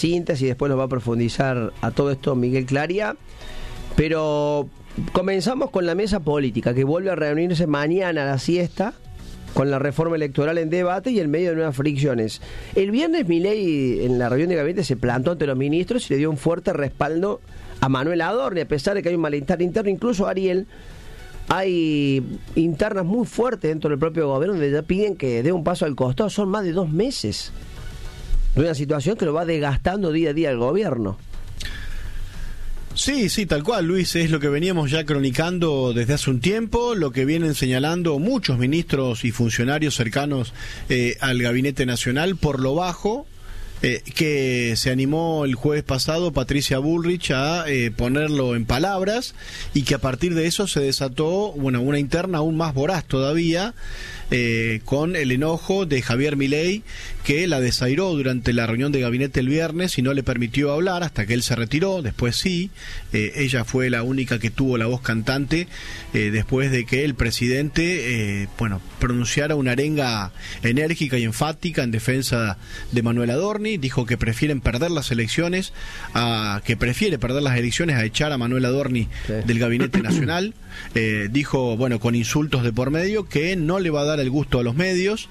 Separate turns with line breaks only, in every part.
síntesis y después lo va a profundizar a todo esto Miguel Claria. Pero comenzamos con la mesa política, que vuelve a reunirse mañana a la siesta, con la reforma electoral en debate y en medio de nuevas fricciones. El viernes Milei en la reunión de gabinete se plantó ante los ministros y le dio un fuerte respaldo a Manuel Adorni, a pesar de que hay un malestar interno. Incluso Ariel, hay internas muy fuertes dentro del propio gobierno donde ya piden que dé un paso al costado. Son más de 2 meses de una situación que lo va desgastando día a día el gobierno.
Sí, tal cual, Luis, es lo que veníamos ya cronicando desde hace un tiempo, lo que vienen señalando muchos ministros y funcionarios cercanos al Gabinete Nacional por lo bajo, que se animó el jueves pasado Patricia Bullrich a ponerlo en palabras, y que a partir de eso se desató una interna aún más voraz todavía, con el enojo de Javier Milei, que la desairó durante la reunión de gabinete el viernes y no le permitió hablar hasta que él se retiró. Después sí, ella fue la única que tuvo la voz cantante después de que el presidente pronunciara una arenga enérgica y enfática en defensa de Manuel Adorni. Dijo que prefiere perder las elecciones a echar a Manuel Adorni del Gabinete Nacional. Dijo, con insultos de por medio, que no le va a dar el gusto a los medios,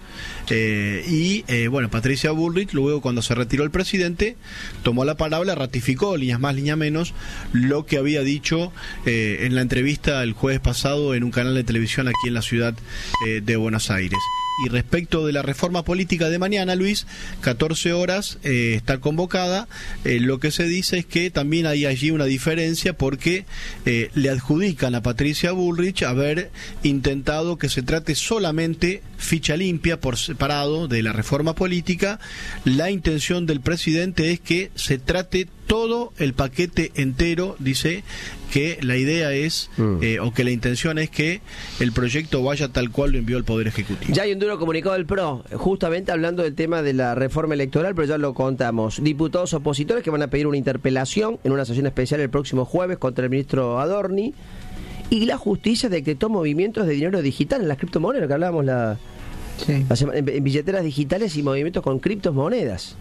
Patricia Bullrich, luego cuando se retiró el presidente, tomó la palabra, ratificó líneas más, líneas menos lo que había dicho en la entrevista el jueves pasado en un canal de televisión aquí en la ciudad de Buenos Aires. Y respecto de la reforma política de mañana, Luis, 14 horas está convocada. Lo que se dice es que también hay allí una diferencia, porque le adjudican a Patricia Bullrich haber intentado que se trate solamente ficha limpia por separado de la reforma política. La intención del presidente es que se trate todo el paquete entero. Dice que la idea es, o que la intención es que el proyecto vaya tal cual lo envió el Poder Ejecutivo.
Ya hay un duro comunicado del PRO, justamente hablando del tema de la reforma electoral, pero ya lo contamos. Diputados opositores que van a pedir una interpelación en una sesión especial el próximo jueves contra el ministro Adorni. Y la justicia decretó movimientos de dinero digital en las criptomonedas, que hablábamos la semana, en billeteras digitales y movimientos con criptomonedas.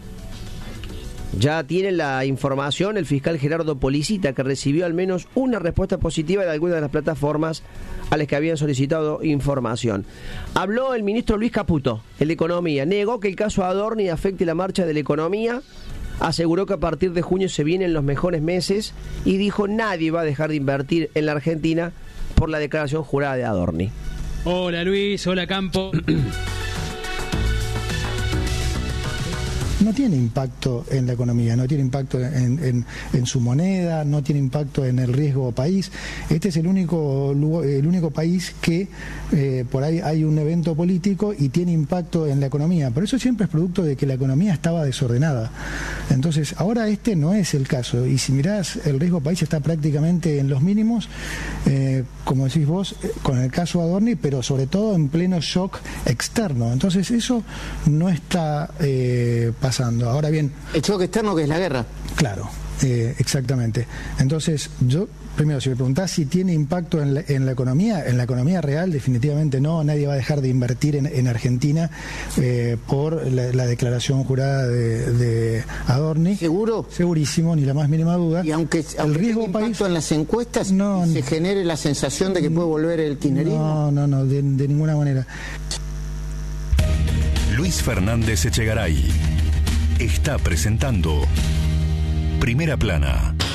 Ya tiene la información el fiscal Gerardo Policita, que recibió al menos una respuesta positiva de algunas de las plataformas a las que habían solicitado información. Habló el ministro Luis Caputo, el de Economía. Negó que el caso Adorni afecte la marcha de la economía. Aseguró que a partir de junio se vienen los mejores meses y dijo: nadie va a dejar de invertir en la Argentina por la declaración jurada de Adorni.
Hola Luis, hola Campo.
No tiene impacto en la economía, no tiene impacto en su moneda, no tiene impacto en el riesgo país. Este es el único país que por ahí hay un evento político y tiene impacto en la economía. Pero eso siempre es producto de que la economía estaba desordenada. Entonces, ahora este no es el caso. Y si mirás, el riesgo país está prácticamente en los mínimos, como decís vos, con el caso Adorni, pero sobre todo en pleno shock externo. Entonces, eso no está pasando. Ahora bien,
el shock externo, que es la guerra.
Claro, exactamente. Entonces, yo primero, si me preguntás si tiene impacto en la economía real, definitivamente no. Nadie va a dejar de invertir en Argentina por la declaración jurada de Adorni.
¿Seguro?
Segurísimo, ni la más mínima duda.
Y aunque
el riesgo
tenga impacto
país
en las encuestas, se genere la sensación de que puede volver el kirchnerismo.
No, de ninguna manera.
Luis Fernández Echegaray está presentando Primera Plana.